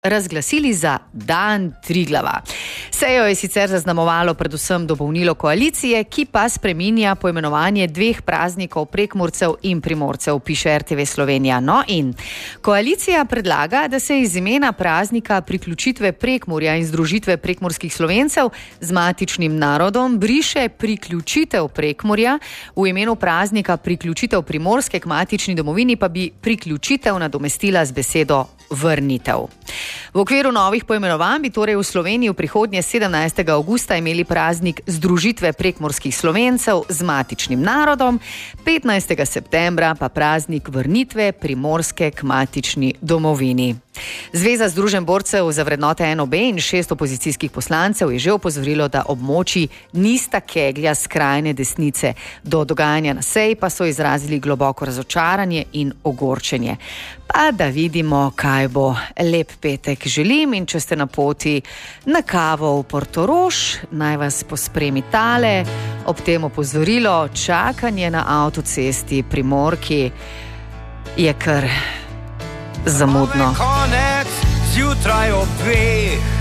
razglasili za Dan Triglava. Sejo je sicer zaznamovalo predvsem dopolnilo koalicije, ki pa spreminja poimenovanje dveh praznikov Prekmurcev in Primorcev, piše RTV Slovenija. No in koalicija predlaga, da se iz imena praznika priključitve Prekmurja in združitve prekmurskih Slovencev z matičnim narodom briše priključitev Prekmurja, v imenu praznika priključitev Primorske k matični domovini pa bi priključitev nadomestila z besedo vrnitev. V okviru novih poimenovanj bi torej v Sloveniji v prihodnje 17. avgusta imeli praznik združitve prekmurskih Slovencev z matičnim narodom, 15. septembra pa praznik vrnitve Primorske k matični domovini. Zveza Združenj borcev za vrednote NOB in 6 opozicijskih poslancev je že opozorilo, da območji nista keglja skrajne desnice. Do dogajanja na seji pa so izrazili globoko razočaranje in ogorčenje. Pa da vidimo, kaj bo. Lep petek želim in če ste na poti na kavo v Portorož, naj vas pospremi tale, ob tem opozorilo, čakanje na avtocesti Primorki je kar zamudno. Konec zjutraj ob 2.